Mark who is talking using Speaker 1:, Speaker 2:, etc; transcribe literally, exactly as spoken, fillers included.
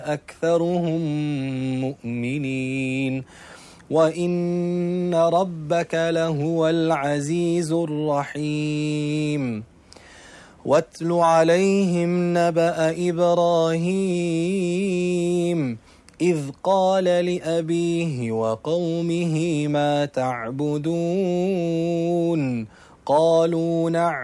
Speaker 1: أكثرهم مؤمنين وإن ربك لهو العزيز الرحيم واتل عليهم نبأ إبراهيم إذ قال لأبيه وقومه ما تعبدون قالوا نعبد